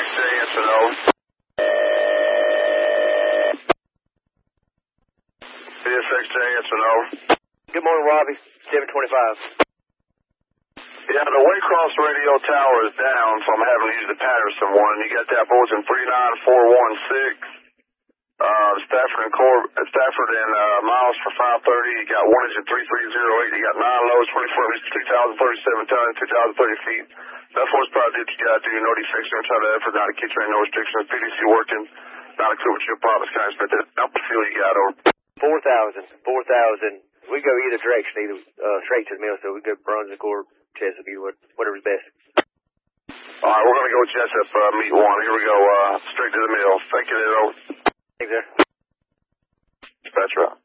6J, answer no. CSXJ, answer no. Good morning, Robbie. 725. Yeah, the Waycross radio tower is down, so I'm having to use the Patterson one. You got that bulletin 39416. Stafford and Miles for 530. You got 1 inch at 3308. You got 9 lows, 24 inches, 2,037 tons, 2,030 feet. That's what's probably what you got to do. No defects, no type of effort, not a key train, no restrictions. PDC working, not a clue what your problems kind of spent that up the field you got over. 4,000. We go either direction, either straight to the mill, so we go Brunswick or Chesapeake, whatever's best. All right, we're going to go Jessup, meet 1. Here we go, straight to the mill. Thank you, Nero. Thanks, sir. Dispatch route.